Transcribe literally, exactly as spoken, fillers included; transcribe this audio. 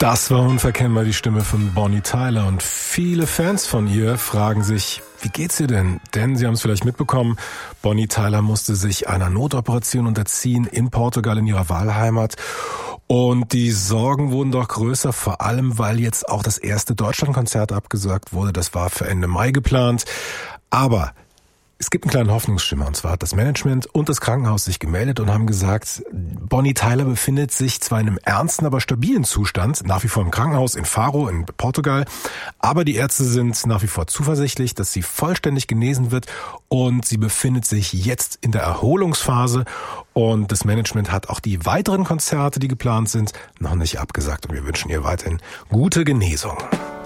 Das war unverkennbar die Stimme von Bonnie Tyler und viele Fans von ihr fragen sich, wie geht's ihr denn? Denn Sie haben es vielleicht mitbekommen, Bonnie Tyler musste sich einer Notoperation unterziehen in Portugal, in ihrer Wahlheimat. Und die Sorgen wurden doch größer, vor allem weil jetzt auch das erste Deutschlandkonzert abgesagt wurde. Das war für Ende Mai geplant. Aber es gibt einen kleinen Hoffnungsschimmer, und zwar hat das Management und das Krankenhaus sich gemeldet und haben gesagt, Bonnie Tyler befindet sich zwar in einem ernsten, aber stabilen Zustand, nach wie vor im Krankenhaus in Faro in Portugal, aber die Ärzte sind nach wie vor zuversichtlich, dass sie vollständig genesen wird und sie befindet sich jetzt in der Erholungsphase und das Management hat auch die weiteren Konzerte, die geplant sind, noch nicht abgesagt und wir wünschen ihr weiterhin gute Genesung.